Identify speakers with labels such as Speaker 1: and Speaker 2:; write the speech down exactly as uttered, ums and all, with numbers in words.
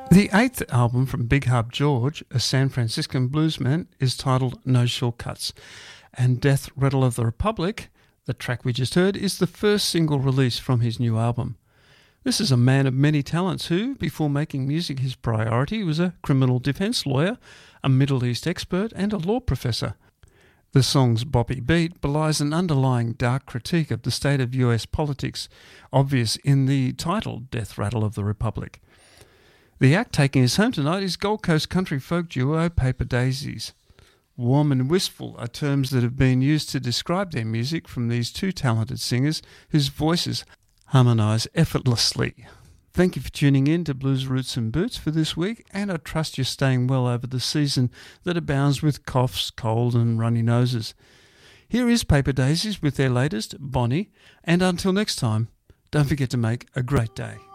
Speaker 1: The eighth album from Big Hub George, a San Franciscan bluesman, is titled No Shortcuts, and Death Rattle of the Republic, the track we just heard, is the first single released from his new album. This is a man of many talents who, before making music his priority, was a criminal defence lawyer, a Middle East expert and a law professor. The song's boppy beat belies an underlying dark critique of the state of U S politics, obvious in the title Death Rattle of the Republic. The act taking us home tonight is Gold Coast country folk duo Paper Daisies. Warm and wistful are terms that have been used to describe their music from these two talented singers whose voices harmonise effortlessly. Thank you for tuning in to Blues Roots and Boots for this week, and I trust you're staying well over the season that abounds with coughs, cold and runny noses. Here is Paper Daisies with their latest, Bonnie, and until next time, don't forget to make a great day.